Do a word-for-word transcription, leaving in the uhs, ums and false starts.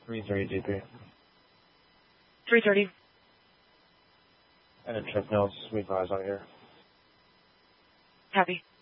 three thirty D P. three thirty. And a trip notes, we advise out here. Copy.